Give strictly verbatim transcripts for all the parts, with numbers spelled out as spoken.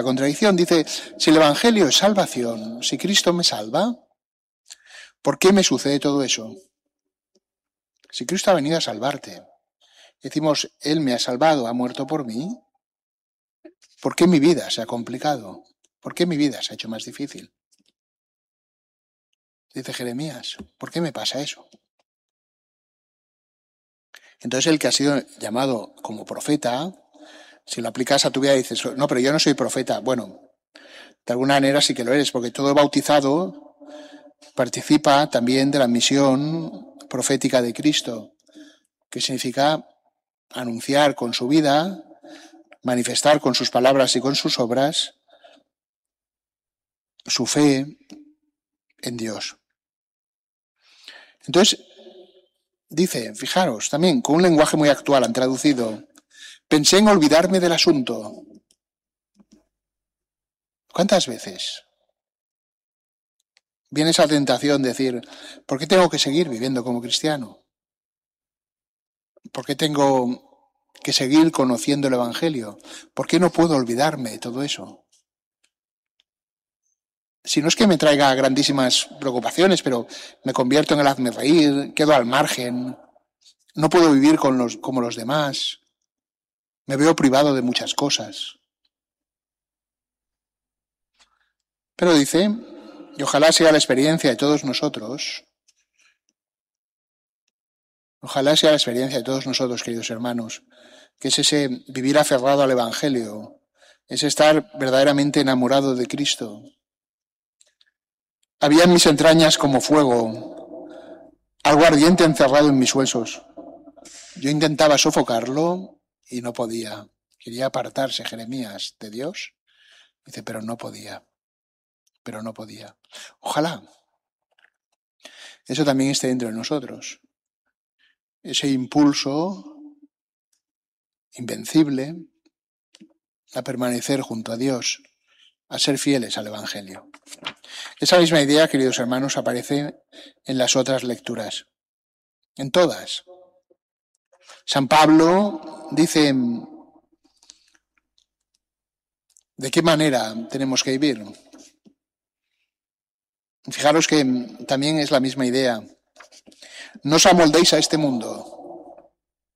contradicción. Dice, si el Evangelio es salvación, si Cristo me salva, ¿por qué me sucede todo eso? Si Cristo ha venido a salvarte, decimos, Él me ha salvado, ha muerto por mí, ¿por qué mi vida se ha complicado? ¿Por qué mi vida se ha hecho más difícil? Dice Jeremías, ¿por qué me pasa eso? Entonces el que ha sido llamado como profeta, si lo aplicas a tu vida dices, no, pero yo no soy profeta. Bueno, de alguna manera sí que lo eres, porque todo bautizado participa también de la misión profética de Cristo, que significa anunciar con su vida, manifestar con sus palabras y con sus obras su fe en Dios. Entonces, dice, fijaros, también con un lenguaje muy actual han traducido, pensé en olvidarme del asunto. ¿Cuántas veces viene esa tentación de decir, ¿por qué tengo que seguir viviendo como cristiano? ¿Por qué tengo que seguir conociendo el Evangelio? ¿Por qué no puedo olvidarme de todo eso? Si no es que me traiga grandísimas preocupaciones, pero me convierto en el hazme reír, quedo al margen, no puedo vivir con los, como los demás, me veo privado de muchas cosas. Pero dice, y ojalá sea la experiencia de todos nosotros, ojalá sea la experiencia de todos nosotros, queridos hermanos, que es ese vivir aferrado al Evangelio, es estar verdaderamente enamorado de Cristo. Había en mis entrañas como fuego, algo ardiente encerrado en mis huesos. Yo intentaba sofocarlo y no podía. Quería apartarse Jeremías de Dios. Dice, pero no podía. Pero no podía. Ojalá eso también esté dentro de nosotros. Ese impulso invencible a permanecer junto a Dios, a ser fieles al Evangelio. Esa misma idea, queridos hermanos, aparece en las otras lecturas. En todas. San Pablo dice, ¿de qué manera tenemos que vivir? Fijaros que también es la misma idea. No os amoldéis a este mundo.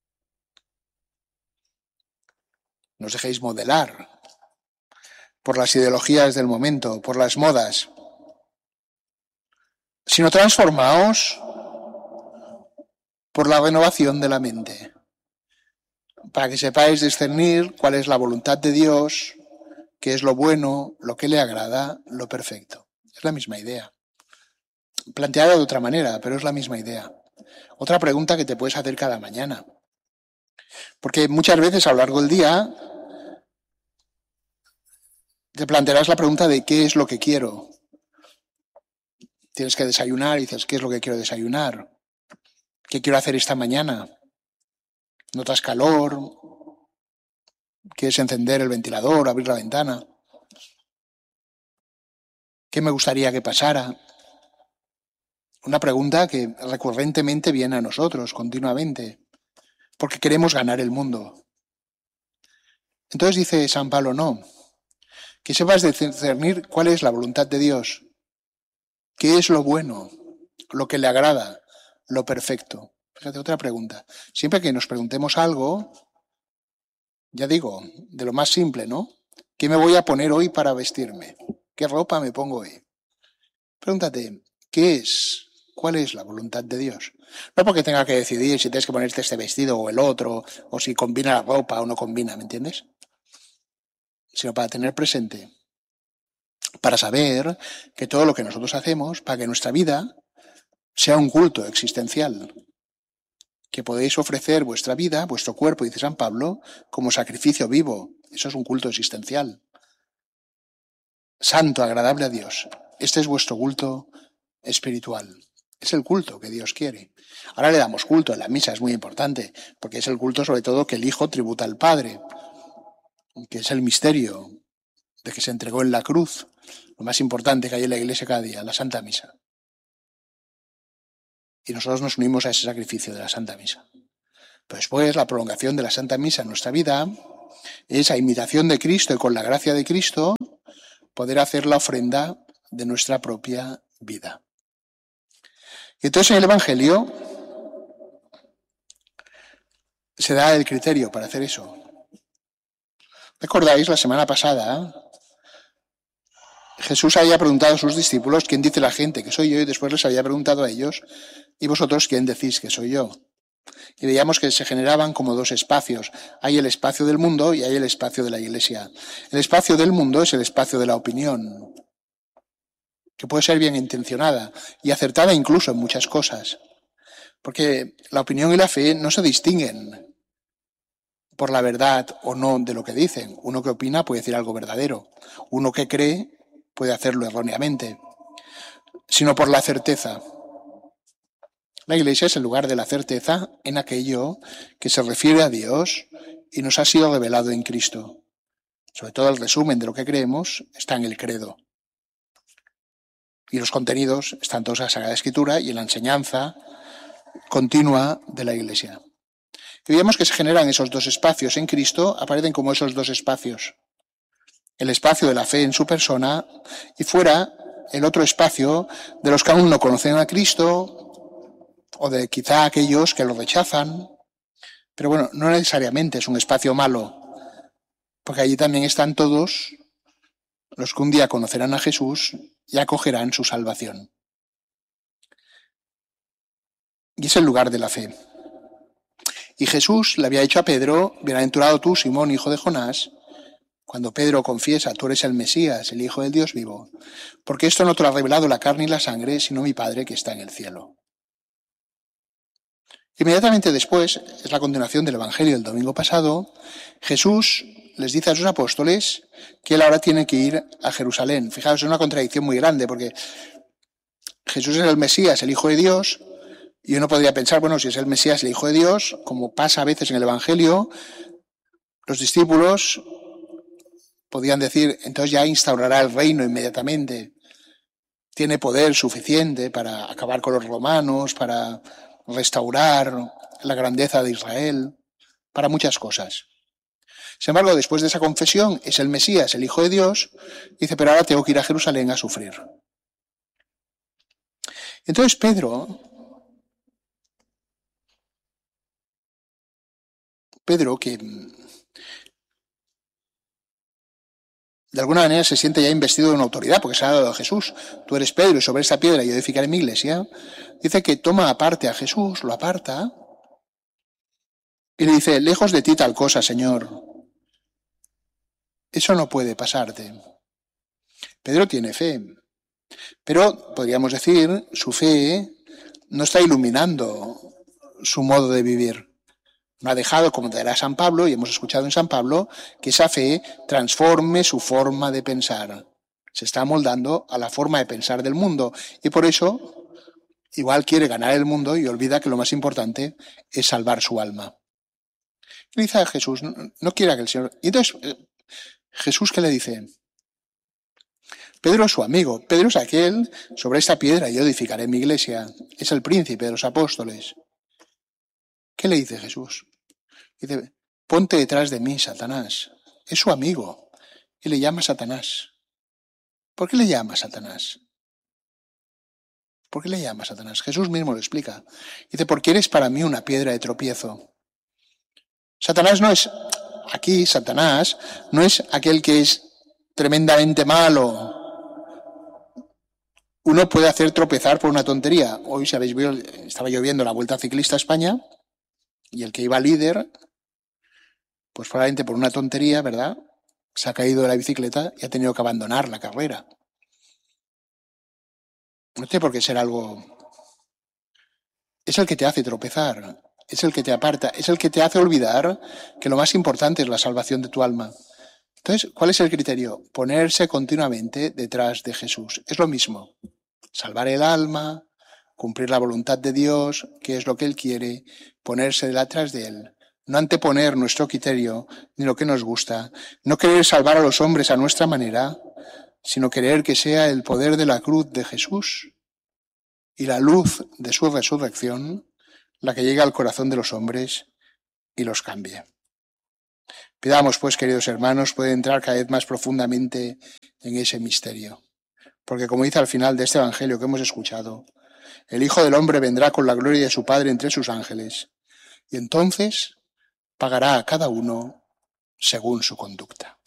No os dejéis modelar por las ideologías del momento, por las modas, sino transformaos por la renovación de la mente, para que sepáis discernir cuál es la voluntad de Dios, qué es lo bueno, lo que le agrada, lo perfecto. Es la misma idea. Planteada de otra manera, pero es la misma idea. Otra pregunta que te puedes hacer cada mañana. Porque muchas veces a lo largo del día te plantearás la pregunta de qué es lo que quiero. Tienes que desayunar y dices, ¿qué es lo que quiero desayunar? ¿Qué quiero hacer esta mañana? ¿Notas calor? ¿Quieres encender el ventilador, abrir la ventana? ¿Qué me gustaría que pasara? Una pregunta que recurrentemente viene a nosotros, continuamente, porque queremos ganar el mundo. Entonces dice San Pablo, no, que sepas discernir cuál es la voluntad de Dios, qué es lo bueno, lo que le agrada, lo perfecto. Fíjate, otra pregunta. Siempre que nos preguntemos algo, ya digo, de lo más simple, ¿no? ¿Qué me voy a poner hoy para vestirme? ¿Qué ropa me pongo hoy? Pregúntate, ¿qué es? ¿Cuál es la voluntad de Dios? No porque tenga que decidir si tienes que ponerte este vestido o el otro, o si combina la ropa o no combina, ¿me entiendes? Sino para tener presente, para saber que todo lo que nosotros hacemos, para que nuestra vida sea un culto existencial, que podéis ofrecer vuestra vida, vuestro cuerpo, dice San Pablo, como sacrificio vivo. Eso es un culto existencial. Santo, agradable a Dios. Este es vuestro culto espiritual. Es el culto que Dios quiere. Ahora le damos culto en la misa, es muy importante, porque es el culto sobre todo que el Hijo tributa al Padre, que es el misterio de que se entregó en la cruz, lo más importante que hay en la Iglesia cada día, la Santa Misa. Y nosotros nos unimos a ese sacrificio de la Santa Misa. Pero después, la prolongación de la Santa Misa en nuestra vida es a imitación de Cristo y con la gracia de Cristo poder hacer la ofrenda de nuestra propia vida. Y entonces en el Evangelio se da el criterio para hacer eso. ¿Recordáis la semana pasada? Jesús había preguntado a sus discípulos quién dice la gente que soy yo, y después les había preguntado a ellos, ¿y vosotros quién decís que soy yo? Y veíamos que se generaban como dos espacios. Hay el espacio del mundo y hay el espacio de la Iglesia. El espacio del mundo es el espacio de la opinión, que puede ser bien intencionada y acertada incluso en muchas cosas. Porque la opinión y la fe no se distinguen por la verdad o no de lo que dicen. Uno que opina puede decir algo verdadero. Uno que cree puede hacerlo erróneamente, sino por la certeza. La Iglesia es el lugar de la certeza en aquello que se refiere a Dios y nos ha sido revelado en Cristo. Sobre todo el resumen de lo que creemos está en el credo. Y los contenidos están todos en la Sagrada Escritura y en la enseñanza continua de la Iglesia. Y vemos que se generan esos dos espacios en Cristo, aparecen como esos dos espacios. El espacio de la fe en su persona y fuera el otro espacio de los que aún no conocen a Cristo o de quizá aquellos que lo rechazan. Pero bueno, no necesariamente es un espacio malo, porque allí también están todos los que un día conocerán a Jesús y acogerán su salvación. Y es el lugar de la fe. Y Jesús le había dicho a Pedro, bienaventurado tú, Simón, hijo de Jonás, cuando Pedro confiesa, tú eres el Mesías, el Hijo del Dios vivo, porque esto no te lo ha revelado la carne y la sangre, sino mi Padre que está en el cielo. Inmediatamente después, es la continuación del Evangelio del domingo pasado, Jesús les dice a sus apóstoles que él ahora tiene que ir a Jerusalén. Fijaos, es una contradicción muy grande, porque Jesús es el Mesías, el Hijo de Dios, y uno podría pensar, bueno, si es el Mesías, el Hijo de Dios, como pasa a veces en el Evangelio, los discípulos podían decir, entonces ya instaurará el reino inmediatamente. Tiene poder suficiente para acabar con los romanos, para restaurar la grandeza de Israel, para muchas cosas. Sin embargo, después de esa confesión, es el Mesías, el Hijo de Dios, dice, pero ahora tengo que ir a Jerusalén a sufrir. Entonces Pedro, Pedro que de alguna manera se siente ya investido de una autoridad, porque se ha dado a Jesús. Tú eres Pedro y sobre esta piedra yo edificaré mi iglesia. Dice que toma aparte a Jesús, lo aparta, y le dice, lejos de ti tal cosa, Señor. Eso no puede pasarte. Pedro tiene fe, pero podríamos decir, su fe no está iluminando su modo de vivir. No ha dejado, como dirá San Pablo, y hemos escuchado en San Pablo, que esa fe transforme su forma de pensar. Se está amoldando a la forma de pensar del mundo. Y por eso, igual quiere ganar el mundo y olvida que lo más importante es salvar su alma. Y dice a Jesús, no, no quiera que el Señor... Y entonces, Jesús, ¿qué le dice? Pedro es su amigo. Pedro es aquel, sobre esta piedra yo edificaré mi iglesia. Es el príncipe de los apóstoles. ¿Qué le dice Jesús? Dice, ponte detrás de mí, Satanás. Es su amigo. Y le llama Satanás. ¿Por qué le llama Satanás? ¿Por qué le llama Satanás? Jesús mismo lo explica. Dice, porque eres para mí una piedra de tropiezo. Satanás no es, aquí Satanás, no es aquel que es tremendamente malo. Uno puede hacer tropezar por una tontería. Hoy, si habéis visto, estaba yo viendo la Vuelta Ciclista a España, y el que iba líder, pues probablemente por una tontería, ¿verdad?, se ha caído de la bicicleta y ha tenido que abandonar la carrera. No tiene por qué ser algo... Es el que te hace tropezar, es el que te aparta, es el que te hace olvidar que lo más importante es la salvación de tu alma. Entonces, ¿cuál es el criterio? Ponerse continuamente detrás de Jesús. Es lo mismo. Salvar el alma, cumplir la voluntad de Dios, que es lo que Él quiere, ponerse detrás de Él. No anteponer nuestro criterio ni lo que nos gusta. No querer salvar a los hombres a nuestra manera, sino querer que sea el poder de la cruz de Jesús y la luz de su resurrección la que llegue al corazón de los hombres y los cambie. Pidamos, pues, queridos hermanos, poder entrar cada vez más profundamente en ese misterio. Porque como dice al final de este Evangelio que hemos escuchado, el Hijo del Hombre vendrá con la gloria de su Padre entre sus ángeles, y entonces pagará a cada uno según su conducta.